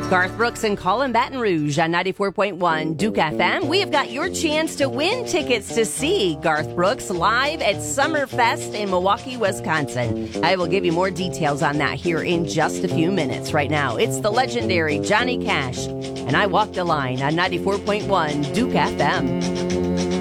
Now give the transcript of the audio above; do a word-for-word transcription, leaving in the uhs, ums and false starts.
Garth Brooks and Colin Baton Rouge on ninety-four point one Duke F M. We have got your chance to win tickets to see Garth Brooks live at Summerfest in Milwaukee, Wisconsin. I will give you more details on that here in just a few minutes. Right now, it's the legendary Johnny Cash, and I Walk the Line on ninety-four point one Duke F M.